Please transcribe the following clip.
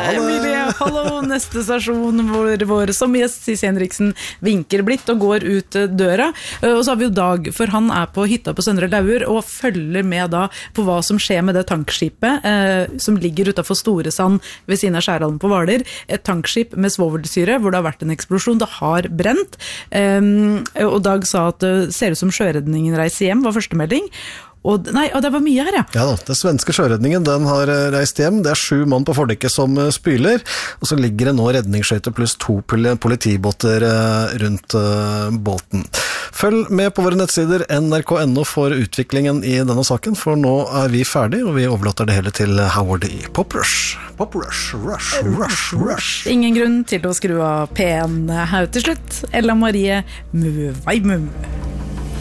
Emilie, hallo, neste stasjon hvor vår som gjest Sissi Henriksen vinker blitt og går ut døra. Og så har vi jo Dag, for han på hytta på Søndre Lauer og følger med da på hva som skjer med det tankskipet som ligger utenfor Storesand ved siden av Skjærhallen på Hvaler. Et tankskip med svovelsyre hvor det har vært en eksplosjon, det har brent. Og Dag sa at det ser ut som sjøredningen reiser hjem, var første melding. Og det var mye her, ja. Ja da, det svenske sjøredningen, den har reist hjem. Det 7 mann på fordekket som spyler, og så ligger det nå redningsskøyter pluss 2 politibåter rundt båten. Følg med på våre nettsider nrk.no for utviklingen i denne saken, for nå vi ferdig, og vi overlater det hele til Howard i Pop Rush. Pop Rush, rush, rush, rush. Ingen grunn til å skru av P1 her til slutt. Ella Marie Muvai Mumu.